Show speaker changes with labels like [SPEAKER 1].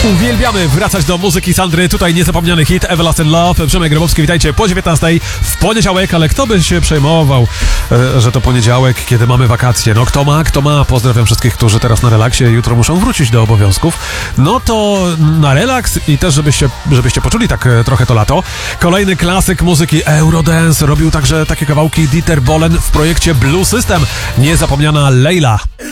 [SPEAKER 1] Uwielbiamy wracać do muzyki Sandry. Tutaj niezapomniany hit Everlasting Love. Przemek Grabowski, witajcie po 19 w poniedziałek, ale kto by się przejmował, że to poniedziałek, kiedy mamy wakacje? No kto ma. Pozdrawiam wszystkich, którzy teraz na relaksie, jutro muszą wrócić do obowiązków. No to na relaks i też żebyście poczuli tak trochę to lato. Kolejny klasyk muzyki Eurodance. Robił także takie kawałki Dieter Bohlen w projekcie Blue System. Niezapomniana Leila.